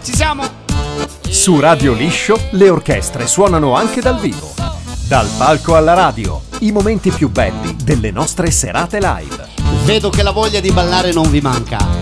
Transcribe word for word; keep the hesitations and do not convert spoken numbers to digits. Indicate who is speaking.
Speaker 1: Ci siamo?
Speaker 2: Su Radio Liscio le orchestre suonano anche dal vivo. Dal palco alla radio, i momenti più belli delle nostre serate live.
Speaker 1: Vedo che la voglia di ballare non vi manca.